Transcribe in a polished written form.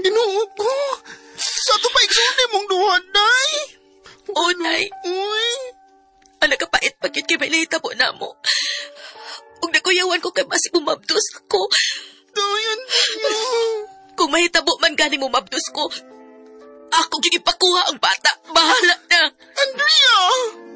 Ginoo ko. Sa ito pa igsunin mong duha, day. O, Nay. Uy. Ang nagkapait pag yun kay may nahitabo na mo. Kung nakuyawan ko kay mas bumabdos ko. Dayan niyo. Kung mahitabo man gani mo mabdos ko, ako yung ipakuha ang bata. Bahala na. Andrea!